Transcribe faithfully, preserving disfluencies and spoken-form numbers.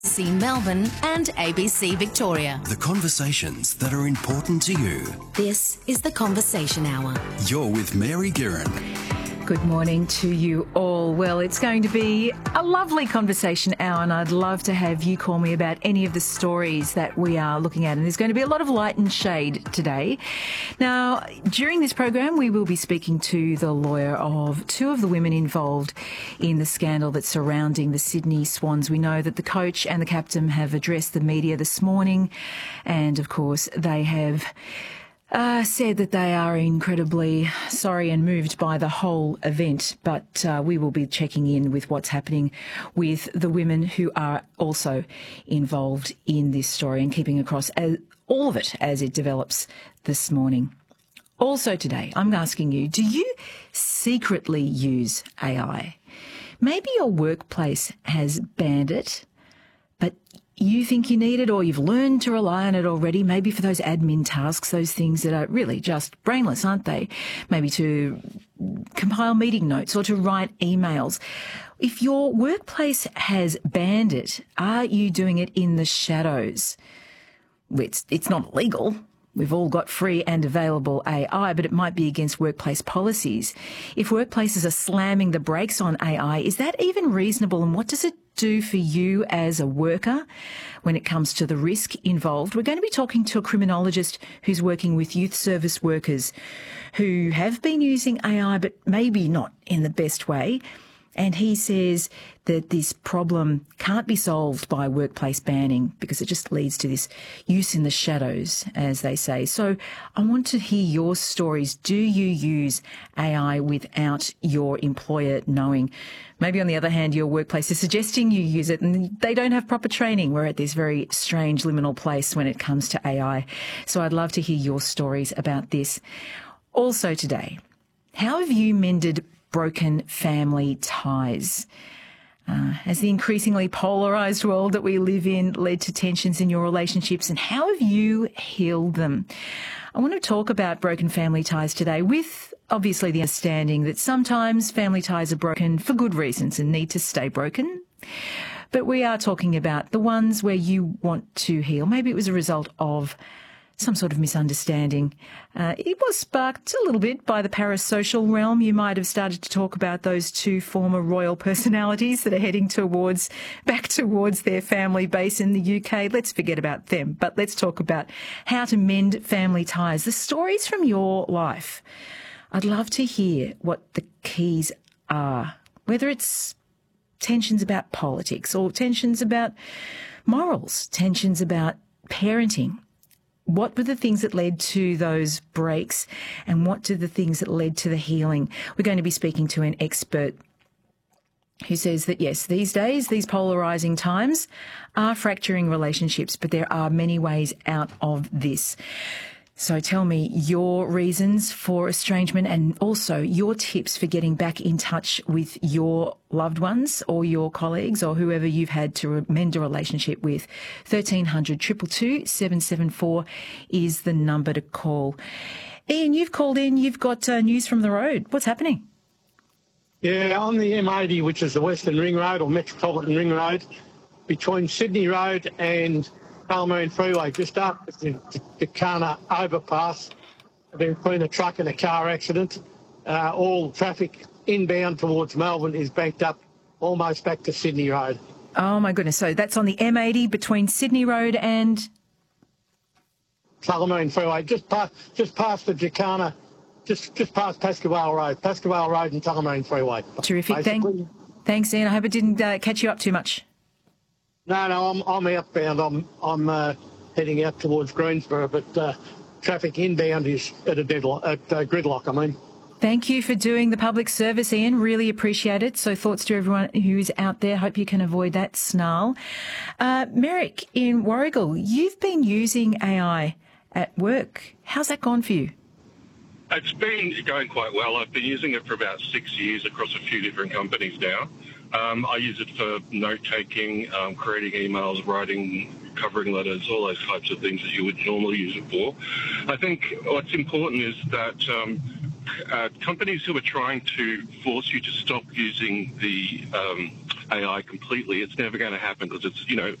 C Melbourne and A B C Victoria. The conversations that are important to you. This is The Conversation Hour. You're with Mary Guerin. Good morning to you all. Well, it's going to be a lovely conversation hour, and I'd love to have you call me about any of the stories that we are looking at. And there's going to be a lot of light and shade today. Now, during this program, we will be speaking to the lawyer of two of the women involved in the scandal that's surrounding the Sydney Swans. We know that the coach and the captain have addressed the media this morning, and of course, they have Uh, said that they are incredibly sorry and moved by the whole event, but uh, we will be checking in with what's happening with the women who are also involved in this story and keeping across as, all of it as it develops this morning. Also today, I'm asking you, do you secretly use A I? Maybe your workplace has banned it, but you think you need it, or you've learned to rely on it already, maybe for those admin tasks, those things that are really just brainless, aren't they? Maybe to compile meeting notes or to write emails. If your workplace has banned it, are you doing it in the shadows? It's, it's not illegal. We've all got free and available A I, but it might be against workplace policies. If workplaces are slamming the brakes on A I, is that even reasonable? And what does it do for you as a worker when it comes to the risk involved? We're going to be talking to a criminologist who's working with youth service workers who have been using A I, but maybe not in the best way. And he says that this problem can't be solved by workplace banning because it just leads to this use in the shadows, as they say. So I want to hear your stories. Do you use A I without your employer knowing? Maybe, on the other hand, your workplace is suggesting you use it and they don't have proper training. We're at this very strange liminal place when it comes to A I. So I'd love to hear your stories about this. Also today, how have you mended broken family ties? Uh, has the increasingly polarised world that we live in led to tensions in your relationships, and how have you healed them? I want to talk about broken family ties today with, obviously, the understanding that sometimes family ties are broken for good reasons and need to stay broken. But we are talking about the ones where you want to heal. Maybe it was a result of some sort of misunderstanding. Uh, it was sparked a little bit by the parasocial realm. You might have started to talk about those two former royal personalities that are heading towards, back towards their family base in the U K. Let's forget about them, but let's talk about how to mend family ties. The stories from your life. I'd love to hear what the keys are, whether it's tensions about politics or tensions about morals, tensions about parenting. What were the things that led to those breaks, and what are the things that led to the healing? We're going to be speaking to an expert who says that, yes, these days, these polarising times are fracturing relationships, but there are many ways out of this. So tell me your reasons for estrangement and also your tips for getting back in touch with your loved ones or your colleagues or whoever you've had to mend a relationship with. thirteen hundred, two two two, seven seven four is the number to call. Ian, you've called in. You've got uh, news from the road. What's happening? Yeah, on the M eighty, which is the Western Ring Road or Metropolitan Ring Road, between Sydney Road and Tullamarine Freeway, just after the Takana overpass, there's been a truck and a car accident. Uh, all traffic inbound towards Melbourne is backed up almost back to Sydney Road. Oh, my goodness. So that's on the M eighty between Sydney Road and Tullamarine Freeway, just past, just past the Takana, just just past Pascoe Road, Pascoe Road and Tullamarine Freeway. Terrific. Thank, thanks, Ian. I hope it didn't uh, catch you up too much. No, no, I'm I'm outbound. I'm I'm uh, heading out towards Greensboro, but uh, traffic inbound is at a deadlock, at uh, gridlock. I mean. Thank you for doing the public service, Ian. Really appreciate it. So thoughts to everyone who's out there. Hope you can avoid that snarl. Uh, Merrick in Warragul, you've been using A I at work. How's that gone for you? It's been going quite well. I've been using it for about six years across a few different companies now. Um, I use it for note-taking, um, creating emails, writing, covering letters, all those types of things that you would normally use it for. I think what's important is that um, uh, companies who are trying to force you to stop using the um, A I completely, it's never going to happen because it's, you know,